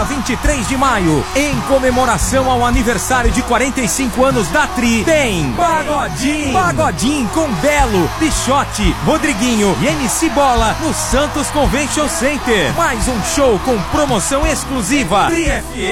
dia 23 de maio, em comemoração ao aniversário de 45 anos da Tri, tem Pagodinho! Pagodinho com Belo, Pichote, Rodriguinho e MC Bola no Santos Convention Center. Mais um show com promoção exclusiva. Tri FM.